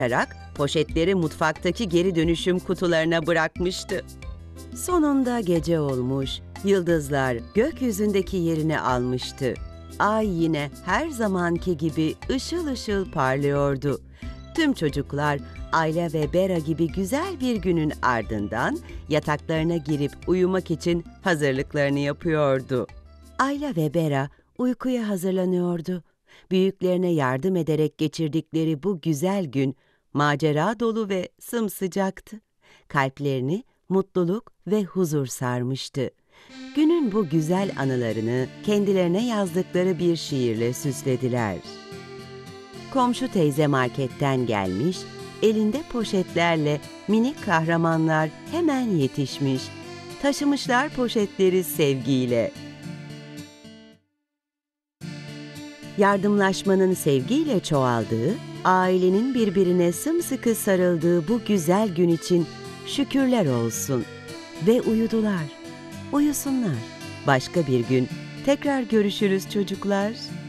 poşetleri mutfaktaki geri dönüşüm kutularına bırakmıştı. Sonunda gece olmuş, yıldızlar gökyüzündeki yerini almıştı. Ay yine her zamanki gibi ışıl ışıl parlıyordu. Tüm çocuklar Ayla ve Bera gibi güzel bir günün ardından yataklarına girip uyumak için hazırlıklarını yapıyordu. Ayla ve Bera uykuya hazırlanıyordu. Büyüklerine yardım ederek geçirdikleri bu güzel gün macera dolu ve sımsıcaktı. Kalplerini mutluluk ve huzur sarmıştı. Günün bu güzel anılarını kendilerine yazdıkları bir şiirle süslediler. Komşu teyze marketten gelmiş, elinde poşetlerle minik kahramanlar hemen yetişmiş. Taşımışlar poşetleri sevgiyle. Yardımlaşmanın sevgiyle çoğaldığı, ailenin birbirine sımsıkı sarıldığı bu güzel gün için şükürler olsun. Ve uyudular. Uyusunlar. Başka bir gün tekrar görüşürüz çocuklar.